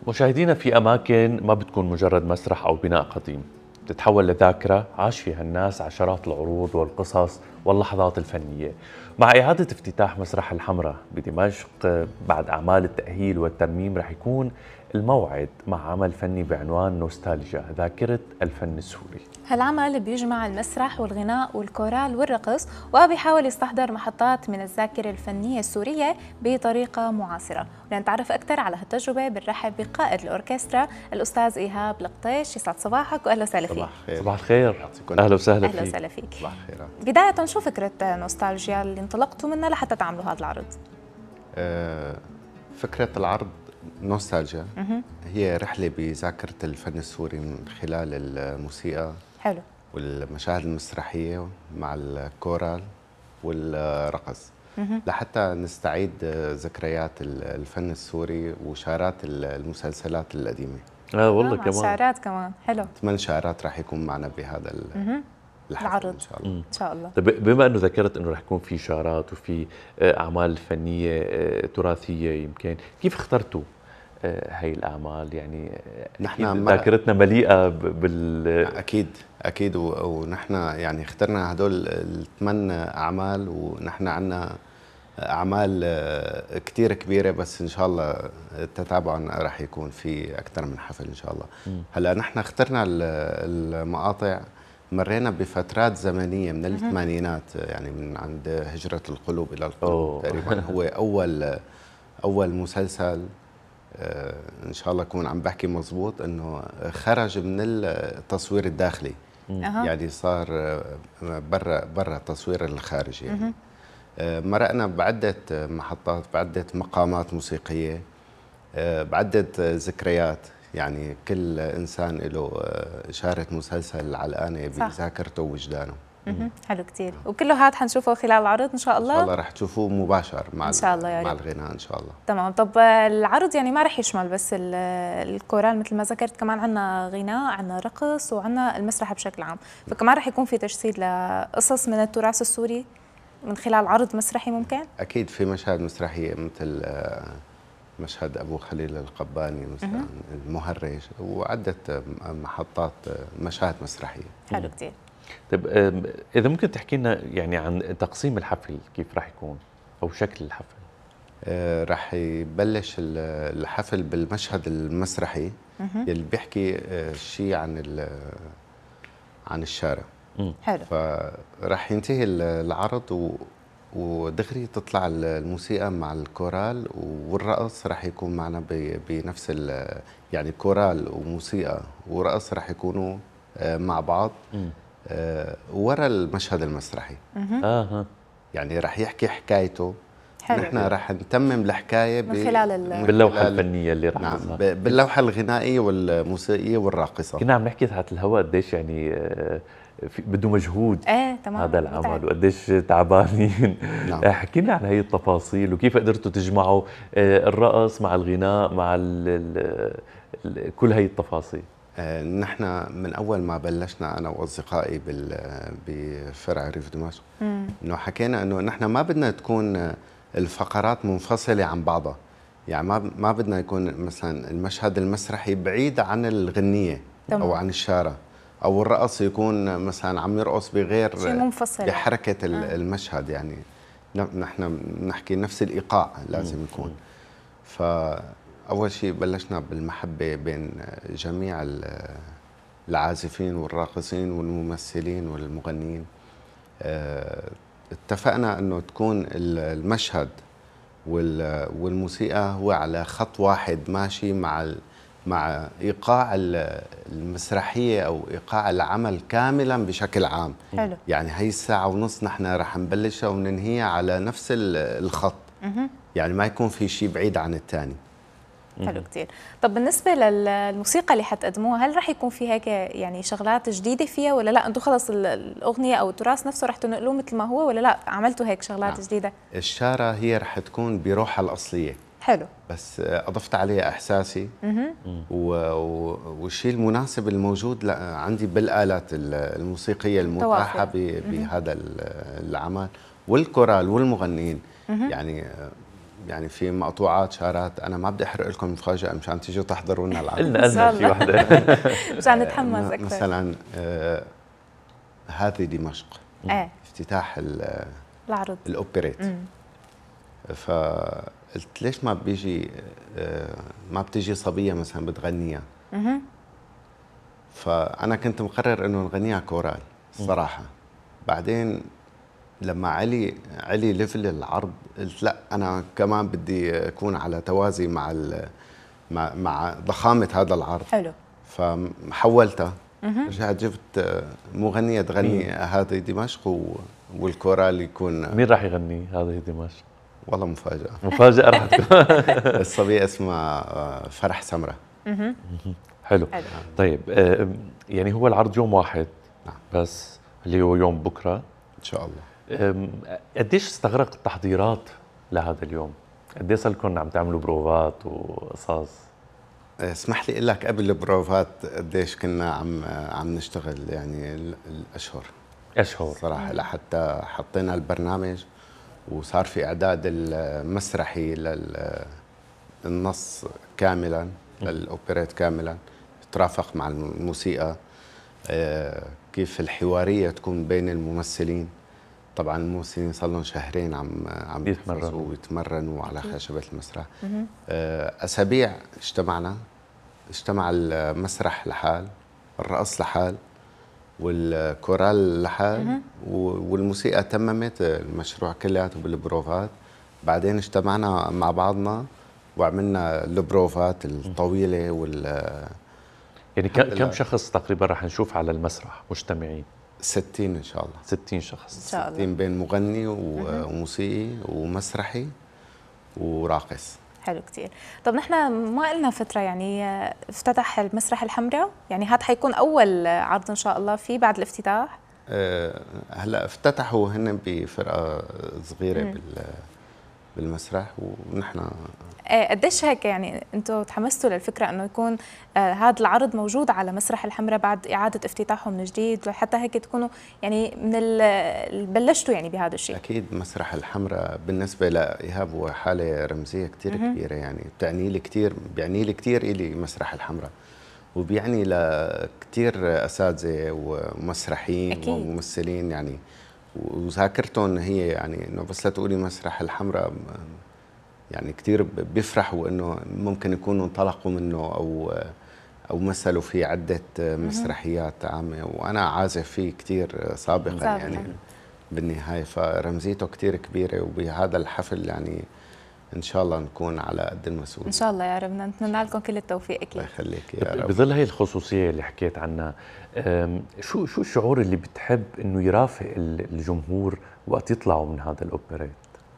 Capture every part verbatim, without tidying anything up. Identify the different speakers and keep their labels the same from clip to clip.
Speaker 1: مشاهدينا، في أماكن ما بتكون مجرد مسرح أو بناء قديم، تتحول لذاكرة عاش فيها الناس عشرات العروض والقصص واللحظات الفنية. مع إعادة افتتاح مسرح الحمراء بدمشق بعد أعمال التأهيل والترميم، رح يكون الموعد مع عمل فني بعنوان نوستالجيا، ذاكرة الفن السوري.
Speaker 2: هالعمل بيجمع المسرح والغناء والكورال والرقص، وبيحاول يستحضر محطات من الذاكرة الفنية السورية بطريقة معاصرة. ولنتعرف أكثر على هالتجربة بنرحب بقائد الأوركسترا الأستاذ إيهاب القطيش. يسعد صباحك وأهلا وسهلا فيك.
Speaker 1: صباح الخير. صباح الخير، أهلا وسهلا فيك.
Speaker 2: أهلا وسهلا فيك.
Speaker 3: صباح الخير.
Speaker 2: بداية، شو فكرة نوستالجيا اللي انطلقتوا منها لحتى تعملوا هذا العرض؟
Speaker 3: آه فكرة العرض نوستالجيا هي رحلة بذاكرة الفن السوري من خلال الموسيقى.
Speaker 2: حلو.
Speaker 3: والمشاهد المسرحية مع الكورال والرقص، لحتى نستعيد ذكريات الفن السوري وشارات المسلسلات القديمة.
Speaker 1: اه والله
Speaker 2: آه،
Speaker 1: كمان
Speaker 2: شعرات كمان. حلو.
Speaker 3: ثمان شعرات راح يكون معنا بهذا العرض ان شاء الله.
Speaker 2: ان شاء الله.
Speaker 1: طيب، بما انه ذكرت انه رح يكون في شعارات وفي اعمال فنيه تراثيه، يمكن كيف اخترتوا هاي الاعمال؟ يعني نحن ذاكرتنا مليئه بال
Speaker 3: اكيد اكيد ونحن يعني اخترنا هدول الثمان اعمال، ونحن عندنا اعمال كثير كبيره، بس ان شاء الله تتابعا راح يكون في اكثر من حفل ان شاء الله. هلا نحن اخترنا المقاطع، مرينا بفترات زمنيه من الثمانينات، يعني من عند هجره القلوب الى القلوب. أوه. تقريبا هو اول اول مسلسل ان شاء الله اكون عم بحكي مزبوط، انه خرج من التصوير الداخلي. أه. يعني صار برا برا التصوير الخارجي. يعني مرقنا بعده محطات، بعده مقامات موسيقيه، بعده ذكريات. يعني كل انسان له شارة مسلسل علقانه بذاكرته ووجدانه.
Speaker 2: حلو كثير. وكله هاد حنشوفه خلال العرض ان شاء الله.
Speaker 3: ان شاء الله رح تشوفوه مباشر مع
Speaker 2: إن شاء الله يا
Speaker 3: مع
Speaker 2: رب.
Speaker 3: الغناء ان شاء الله.
Speaker 2: تمام. طب العرض يعني ما رح يشمل بس الكورال مثل ما ذكرت، كمان عندنا غناء، عندنا رقص، وعندنا المسرح بشكل عام، فكمان رح يكون في تجسيد لقصص من التراث السوري من خلال عرض مسرحي ممكن؟
Speaker 3: اكيد في مشاهد مسرحيه، مثل مشهد ابو خليل القباني مثلا، المهرج، وعده محطات مشاهد مسرحيه.
Speaker 2: حلو كثير.
Speaker 1: طيب، اذا ممكن تحكي لنا يعني عن تقسيم الحفل، كيف راح يكون او شكل الحفل؟
Speaker 3: آه راح يبلش الحفل بالمشهد المسرحي اللي بيحكي آه شيء عن عن الشارع.
Speaker 2: حلو.
Speaker 3: فراح ينتهي العرض و ودغري تطلع الموسيقى مع الكورال، والرقص راح يكون معنا بنفس يعني كورال وموسيقى ورقص راح يكونوا مع بعض ورا المشهد المسرحي.
Speaker 1: اها
Speaker 3: يعني راح يحكي حكايته.
Speaker 2: حلو.
Speaker 3: نحن راح نتمم الحكايه
Speaker 2: من خلال
Speaker 1: باللوحه الفنيه اللي راح
Speaker 3: نعم باللوحه الغنائيه والموسيقيه والراقصه.
Speaker 1: كنا عم نحكي تحت الهواء قديش يعني بده مجهود
Speaker 2: ايه تمام
Speaker 1: هذا العمل، وقديش تعبانين. نعم. حكي لنا عن هي التفاصيل وكيف قدرتوا تجمعوا الرقص مع الغناء مع ال ال كل هي التفاصيل.
Speaker 3: نحن من اول ما بلشنا انا واصدقائي بفرع ريف دمشق، انه حكينا انه نحن ما بدنا تكون الفقرات منفصله عن بعضها. يعني ما ما بدنا يكون مثلا المشهد المسرحي بعيد عن الغنيه تمام. او عن الشارع، او الرقص يكون مثلا عم يرقص بغير
Speaker 2: شيء منفصل
Speaker 3: بحركه آه. المشهد. يعني نحن بنحكي نفس الايقاع لازم يكون. فاول شيء بلشنا بالمحبه بين جميع العازفين والراقصين والممثلين والمغنيين. اتفقنا انه تكون المشهد والموسيقى هو على خط واحد ماشي مع مع ايقاع المسرحيه او ايقاع العمل كاملا بشكل عام.
Speaker 2: حلو.
Speaker 3: يعني هي الساعه ونص نحن رح نبلشها وننهيها على نفس الخط. مه. يعني ما يكون في شيء بعيد عن الثاني.
Speaker 2: حلو كثير. طب بالنسبه للموسيقى اللي حتقدموها، هل رح يكون في هيك يعني شغلات جديده فيها، ولا لا انتم خلص الاغنيه او التراث نفسه رح تنقلوه مثل ما هو، ولا لا عملتوا هيك شغلات نعم. جديده؟
Speaker 3: الشارة هي رح تكون بروحها الاصليه.
Speaker 2: حلو.
Speaker 3: بس اضفت عليها احساسي والشيء المناسب الموجود عندي بالآلات الموسيقيه المتاحه بهذا العمل، والكورال والمغنيين. يعني يعني في مقطوعات شارات. انا ما بدي احرق لكم مفاجاه مشان تيجوا تحضرونا العرض.
Speaker 1: قلنا قلنا شي وحده
Speaker 2: مشان نتحمس اكثر.
Speaker 3: مثلا آه هذه دمشق،
Speaker 2: ايه
Speaker 3: افتتاح
Speaker 2: العرض
Speaker 3: الاوبريت. فقلت ليش ما بيجي آه ما بتيجي صبيه مثلا بتغنيها. فانا كنت مقرر انه نغنيها كورال الصراحه. بعدين لما علي علي ليفل العرض قلت لا، انا كمان بدي اكون على توازي مع مع مع ضخامه هذا العرض.
Speaker 2: حلو.
Speaker 3: فحولتها، رجعت جبت مغنيه تغني هذه دمشق والكورال يكون.
Speaker 1: مين راح يغني هذه دمشق؟
Speaker 3: والله مفاجاه.
Speaker 1: مفاجاه راح تكون.
Speaker 3: الصبيه اسمها فرح سمره.
Speaker 1: حلو. حلو. طيب يعني هو العرض يوم واحد.
Speaker 3: نعم.
Speaker 1: بس اللي هو يوم بكره
Speaker 3: ان شاء الله.
Speaker 1: قديش استغرق التحضيرات لهذا اليوم؟ قديش صار لكم عم تعملوا بروفات وقصص؟
Speaker 3: اسمح لي اقول لك قبل البروفات قديش كنا عم عم نشتغل، يعني الاشهر
Speaker 1: اشهر
Speaker 3: صراحه لحتى حطينا البرنامج وصار في اعداد المسرحي للنص كاملا، للاوبريت كاملا، ترافق مع الموسيقى، كيف الحواريه تكون بين الممثلين. طبعا الممثلين صار لهم شهرين عم عم يتمرنوا ويتمرنوا على خشبه المسرح. اسابيع اجتمعنا، اجتمع المسرح لحال، الرقص لحال، والكورال لحال، والموسيقى تممت المشروع كلياته بالبروفات. بعدين اجتمعنا مع بعضنا وعملنا البروفات الطويله وال
Speaker 1: يعني كم شخص تقريبا رح نشوف على المسرح مجتمعين؟
Speaker 3: ستين ان شاء الله.
Speaker 1: ستين شخص
Speaker 2: ان شاء الله.
Speaker 3: ستين بين مغني وموسيقي ومسرحي وراقص.
Speaker 2: حلو كتير. طب نحن ما قلنا فترة، يعني افتتح المسرح الحمراء، يعني هذا حيكون أول عرض إن شاء الله فيه بعد الافتتاح؟
Speaker 3: أه هلا افتتحوا هن بفرقة صغيرة بال بالمسرح ونحن.
Speaker 2: ايه قديش هيك يعني انتم تحمستوا للفكره انه يكون آه هذا العرض موجود على مسرح الحمراء بعد اعاده افتتاحه من جديد، وحتى هيك تكونوا يعني من بلشتوا يعني بهذا الشيء؟
Speaker 3: اكيد مسرح الحمراء بالنسبه لايهاب هو حاله رمزيه كثير كبيره، يعني بتعني لي كثير، بيعني لي كثير الي مسرح الحمراء، وبيعني لكثير اساتذه ومسرحيين أكيد. وممثلين يعني، وذاكرتهم هي يعني انه بس لا تقولي مسرح الحمراء يعني كثير بيفرحوا انه ممكن يكونوا انطلقوا منه او او مثلوا في عده مسرحيات عامه، وانا عازف فيه كثير سابقا صابقا. يعني بالنهايه فرمزيته كثير كبيره، وبهذا الحفل يعني ان شاء الله نكون على قد المسؤوليه.
Speaker 2: ان شاء الله يا رب، نتمنى لكم كل التوفيق اكيد.
Speaker 3: الله يخليك يا رب.
Speaker 1: بظل هي الخصوصيه اللي حكيت عنها، شو شو الشعور اللي بتحب انه يرافق الجمهور وقت يطلعوا من هذا الاوبريت؟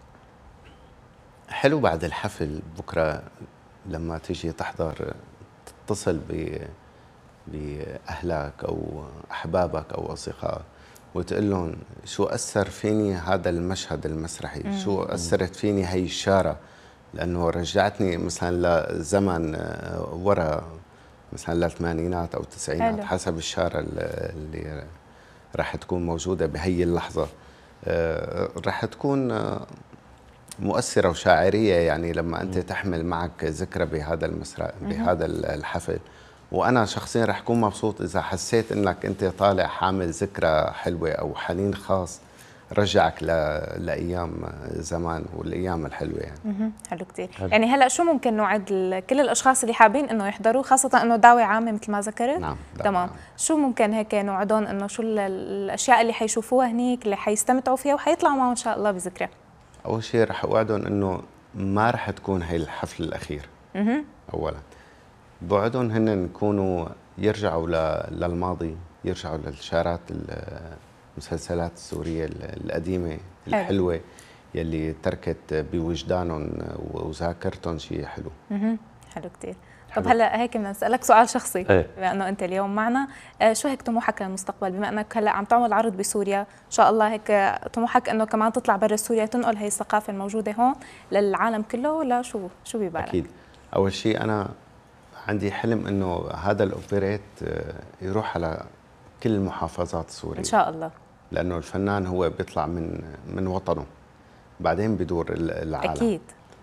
Speaker 3: حلو بعد الحفل بكره لما تيجي تحضر تتصل ب باهلك او احبابك او اصدقائك وتقول لهم شو اثر فيني هذا المشهد المسرحي، مم. شو اثرت فيني هي الشاره، لانه رجعتني مثلا لزمن ورا، مثلا للثمانينات او التسعينات حسب الشاره اللي راح تكون موجوده بهي اللحظه. راح تكون مؤثرة وشاعرية، يعني لما أنت تحمل معك ذكرى بهذا المسرح بهذا الحفل. وأنا شخصيا رح أكون مبسوط إذا حسيت أنك أنت طالع حامل ذكرى حلوة أو حنين خاص رجعك لأيام زمان والأيام الحلوة يعني.
Speaker 2: حلو كتير. يعني هلأ شو ممكن نوعد كل الأشخاص اللي حابين إنه يحضروا، خاصة إنه دعوة عامة مثل ما ذكرت؟
Speaker 3: نعم.
Speaker 2: تمام. شو ممكن هيك نوعدهم إنه شو الأشياء اللي حيشوفوها هنيك اللي حيستمتعوا فيها وحيطلعوا معهم إن شاء الله بذكرى؟
Speaker 3: أول شيء رح أوعدهم إنه ما رح تكون هي الحفل الأخير.
Speaker 2: اها.
Speaker 3: أولاً بوعدهم هن يكونوا يرجعوا للماضي، يرجعوا للشارات المسلسلات السورية القديمة الحلوة يلي تركت بوجدانهم وذاكرتهم شيء حلو.
Speaker 2: اها. حلو كتير. طب هلا هيك بدنا نسألك سؤال شخصي،
Speaker 1: ايه؟
Speaker 2: بما انه انت اليوم معنا، آه شو هيك طموحك للمستقبل، بما انك هلا عم تعمل عرض بسوريا، ان شاء الله هيك طموحك انه كمان تطلع برا سوريا تنقل هي الثقافه الموجوده هون للعالم كله، ولا شو شو ببالك؟
Speaker 3: اكيد. اول شيء انا عندي حلم انه هذا الاوبريت يروح على كل المحافظات السوريه
Speaker 2: ان شاء الله،
Speaker 3: لانه الفنان هو بيطلع من من وطنه بعدين بدور العالم
Speaker 2: اكيد.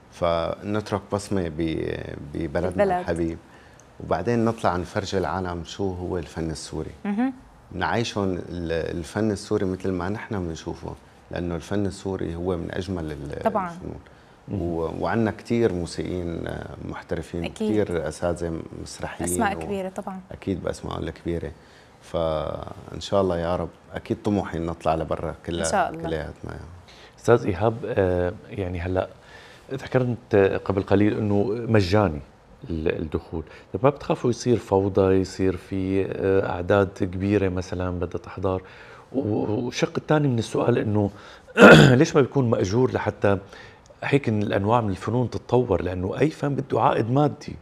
Speaker 3: فنترك بصمة ببلدنا
Speaker 2: البلد.
Speaker 3: الحبيب، وبعدين نطلع نفرجي العالم شو هو الفن السوري. نعيشهم الفن السوري مثل ما نحن بنشوفه، لأنه الفن السوري هو من أجمل
Speaker 2: طبعاً.
Speaker 3: الفنون. وعندنا كثير موسيقيين محترفين، كثير أساتذة مسرحيين،
Speaker 2: أسماء كبيرة طبعا،
Speaker 3: أكيد بأسماء الكبيرة. فإن شاء الله يا رب، أكيد طموحي نطلع لبرا كلها،
Speaker 2: إن شاء الله.
Speaker 3: كلياتنا.
Speaker 1: أستاذ إيهاب، يعني هلا ذكرت قبل قليل إنه مجاني الدخول، طب ما بتخافوا يصير فوضى، يصير في أعداد كبيرة مثلا بدها تحضر؟ والشق الثاني من السؤال إنه ليش ما بيكون مأجور لحتى هيك الأنواع من الفنون تتطور؟ لأنه أي فن بده عائد مادي.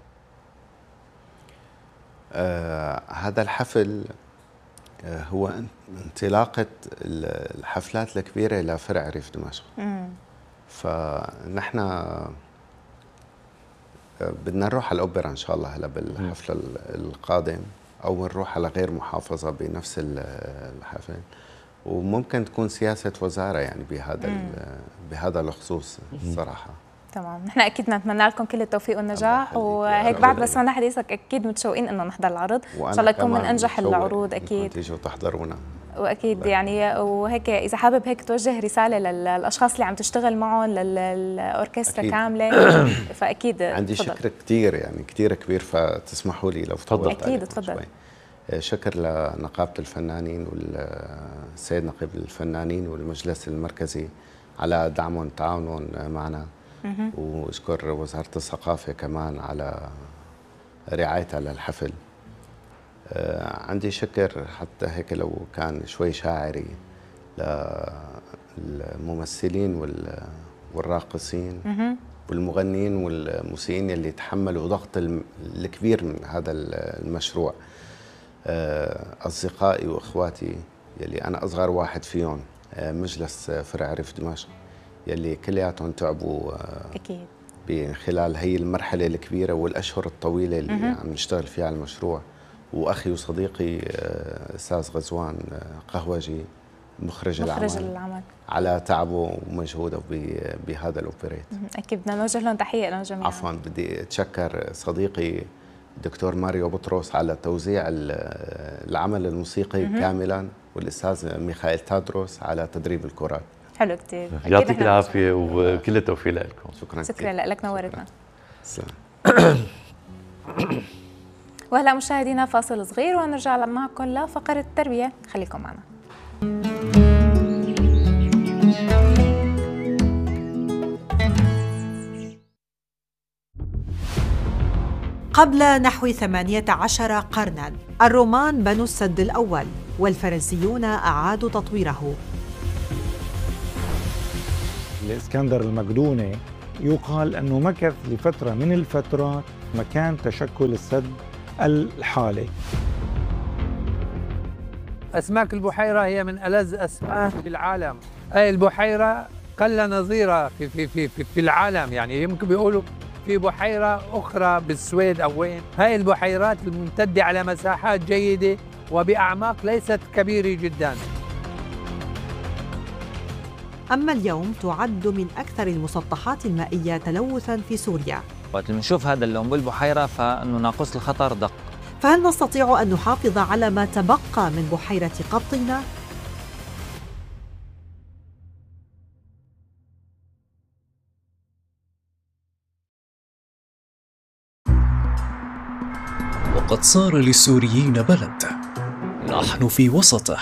Speaker 3: آه هذا الحفل آه هو انطلاقة الحفلات الكبيرة لفرع ريف دمشق.
Speaker 2: مم.
Speaker 3: فنحن آه بدنا نروح على الأوبرا إن شاء الله هلا بالحفل القادم، أو نروح على غير محافظة بنفس الحفل، وممكن تكون سياسة وزارة يعني بهذا بهذا الخصوص الصراحة.
Speaker 2: تمام، نحن اكيد نتمنى لكم كل التوفيق والنجاح، وهيك بعد بس ما حديثك اكيد متشوقين انه نحضر العرض، ان شاء الله يكون من انجح العروض اكيد
Speaker 3: تيجوا تحضرونا.
Speaker 2: واكيد بقى. يعني وهيك اذا حابب هيك توجه رساله للاشخاص اللي عم تشتغل معهم، للاوركسترا كامله، فاكيد
Speaker 3: عندي فضل. شكر كثير يعني كثير كبير، فتسمحوا لي لو
Speaker 2: تفضل. اكيد تفضل.
Speaker 3: شكر لنقابة الفنانين والسيد نقيب الفنانين والمجلس المركزي على دعمهم وتعاونهم معنا، واشكر وزارة الثقافة كمان على رعايتها للحفل. عندي شكر حتى هيك لو كان شوي شاعري للممثلين والراقصين والمغنيين والموسيقيين اللي تحملوا ضغط الكبير من هذا المشروع. أصدقائي وإخواتي يلي أنا أصغر واحد فيهم، مجلس فرع ريف دمشق يلي كلياتهم تعبوا
Speaker 2: أكيد
Speaker 3: خلال هي المرحلة الكبيرة والأشهر الطويلة اللي مم. عم نشتغل فيها على المشروع. وأخي وصديقي أستاذ غزوان قهوجي مخرج,
Speaker 2: مخرج
Speaker 3: العمل,
Speaker 2: العمل
Speaker 3: على تعبه ومجهوده بهذا الأوبريت.
Speaker 2: أكيد بدنا نوجه لهم تحية لهم جميعا.
Speaker 3: عفوا، بدي أتشكر صديقي الدكتور ماريو بطرس على توزيع العمل الموسيقي مم. كاملا، والأستاذ ميخائيل تادروس على تدريب الكورال.
Speaker 2: حلو كتير،
Speaker 1: يعطيك العافية وكل التوفيق لكم.
Speaker 3: شكرا
Speaker 2: شكرا لك، نورتنا. وهلا مشاهدينا فاصل صغير ونرجع معكم لفقرة التربية، خليكم معنا.
Speaker 4: قبل نحو ثمانية عشر قرناً الرومان بنوا السد الأول، والفرنسيون أعادوا تطويره.
Speaker 5: الإسكندر المقدوني يقال أنه مكث لفترة من الفترات مكان تشكل السد الحالي.
Speaker 6: أسماك البحيرة هي من ألذ أسماك بالعالم. هاي البحيرة قل نظيرها في, في, في, في, في العالم، يعني يمكن بيقولوا في بحيرة أخرى بالسويد أو وين. هاي البحيرات الممتدة على مساحات جيدة وبأعماق ليست كبيرة جداً.
Speaker 4: أما اليوم تعد من أكثر المسطحات المائية تلوثاً في سوريا.
Speaker 7: وقت بنشوف هذا اللون بالبحيرة فإنه ناقوس الخطر دق.
Speaker 4: فهل نستطيع أن نحافظ على ما تبقى من بحيرة قبطينة؟
Speaker 8: وقد صار للسوريين بلد نحن في وسطه.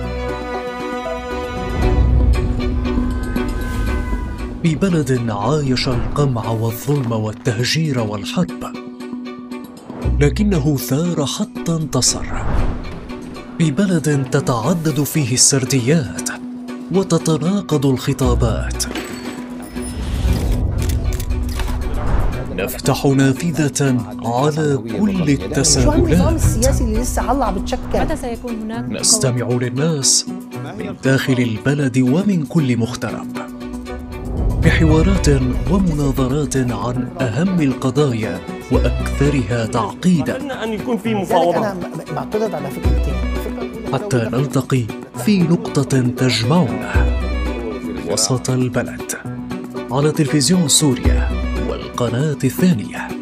Speaker 8: ببلد عايش القمع والظلم والتهجير والحرب، لكنه ثار حتى انتصر. ببلد تتعدد فيه السرديات وتتناقض الخطابات. نفتح نافذة على كل التساؤلات.
Speaker 9: شو النظام السياسي اللي لسه هلا عم بتشكل؟
Speaker 8: متى سيكون هناك؟ نستمع للناس من داخل البلد ومن كل مغترب، بحوارات ومناظرات عن أهم القضايا وأكثرها تعقيداً.
Speaker 10: أتمنى أن يكون في مفاوضة.
Speaker 9: أنا بعترض على فكرتين،
Speaker 8: حتى نلتقي في نقطة تجمعنا وسط البلد. على تلفزيون سوريا القناة الثانية.